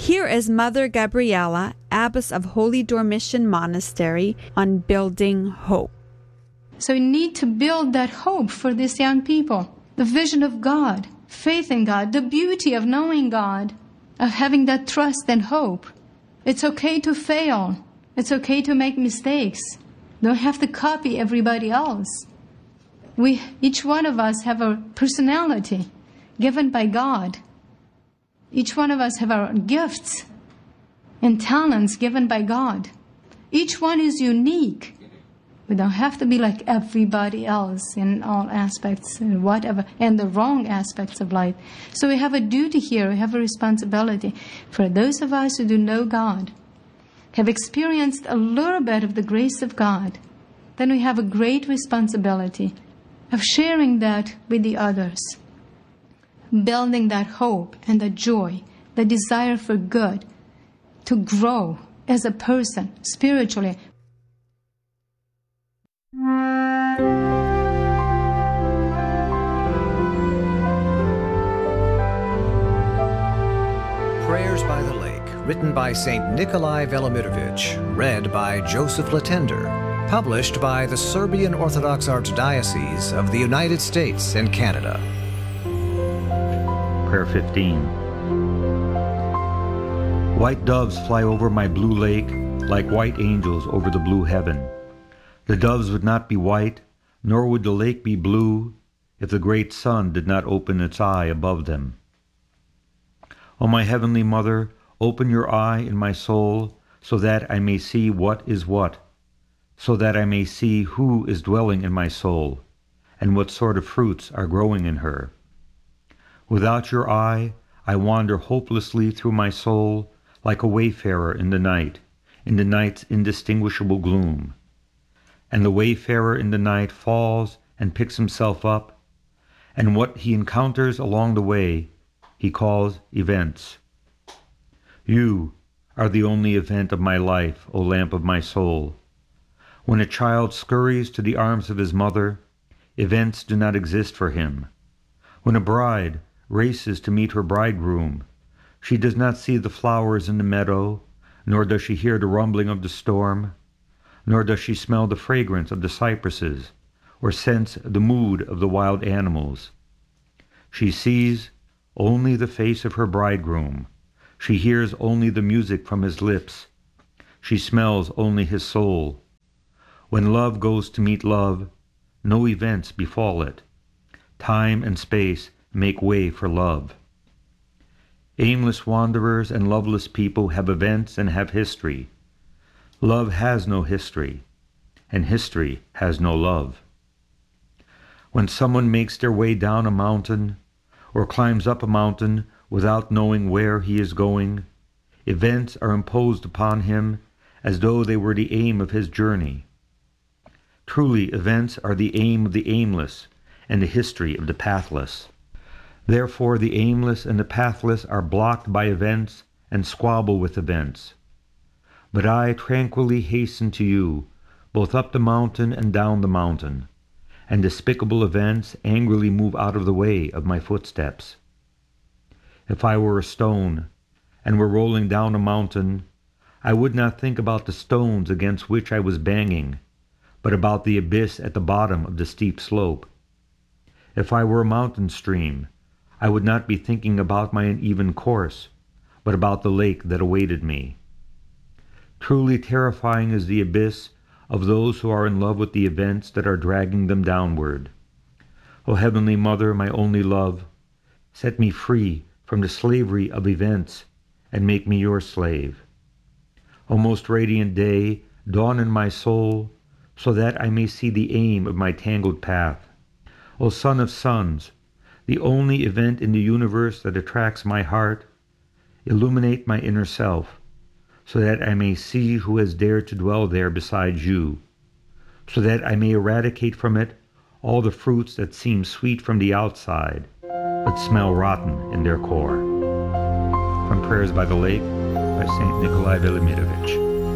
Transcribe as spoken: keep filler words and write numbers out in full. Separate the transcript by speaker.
Speaker 1: Here is Mother Gabriela, Abbess of Holy Dormition Monastery, on building hope.
Speaker 2: So we need to build that hope for these young people. The vision of God, faith in God, the beauty of knowing God, of having that trust and hope. It's okay to fail. It's okay to make mistakes. Don't have to copy everybody else. We, each one of us have a personality given by God. Each one of us have our gifts and talents given by God. Each one is unique. We don't have to be like everybody else in all aspects, and whatever, and the wrong aspects of life. So we have a duty here, we have a responsibility. For those of us who do know God, have experienced a little bit of the grace of God, then we have a great responsibility of sharing that with the others. Building that hope and that joy, the desire for good, to grow as a person spiritually.
Speaker 3: Prayers by the Lake, written by Saint Nikolai Velimirovich, read by Joseph Latender, published by the Serbian Orthodox Archdiocese of the United States and Canada.
Speaker 4: Prayer fifteen. White doves fly over my blue lake like white angels over the blue heaven. The doves would not be white, nor would the lake be blue, if the great sun did not open its eye above them. O my heavenly Mother, open your eye in my soul, so that I may see what is what, so that I may see who is dwelling in my soul, and what sort of fruits are growing in her. Without your eye, I wander hopelessly through my soul, like a wayfarer in the night, in the night's indistinguishable gloom. And the wayfarer in the night falls and picks himself up, and what he encounters along the way he calls events. You are the only event of my life, O lamp of my soul. When a child scurries to the arms of his mother, events do not exist for him. When a bride races to meet her bridegroom, she does not see the flowers in the meadow, nor does she hear the rumbling of the storm, nor does she smell the fragrance of the cypresses, or sense the mood of the wild animals. She sees only the face of her bridegroom. She hears only the music from his lips. She smells only his soul. When love goes to meet love, no events befall it. Time and space make way for love. Aimless wanderers and loveless people have events and have history. Love has no history, and history has no love. When someone makes their way down a mountain, or climbs up a mountain without knowing where he is going, events are imposed upon him as though they were the aim of his journey. Truly, events are the aim of the aimless, and the history of the pathless. Therefore, the aimless and the pathless are blocked by events and squabble with events. But I tranquilly hasten to you, both up the mountain and down the mountain, and despicable events angrily move out of the way of my footsteps. If I were a stone, and were rolling down a mountain, I would not think about the stones against which I was banging, but about the abyss at the bottom of the steep slope. If I were a mountain stream, I would not be thinking about my uneven course, but about the lake that awaited me. Truly terrifying is the abyss of those who are in love with the events that are dragging them downward. O Heavenly Mother, my only love, set me free from the slavery of events and make me your slave. O most radiant day, dawn in my soul, so that I may see the aim of my tangled path. O Son of Suns, the only event in the universe that attracts my heart, illuminate my inner self, so that I may see who has dared to dwell there besides you, so that I may eradicate from it all the fruits that seem sweet from the outside, but smell rotten in their core. From Prayers by the Lake by Saint Nikolai Velimirovich.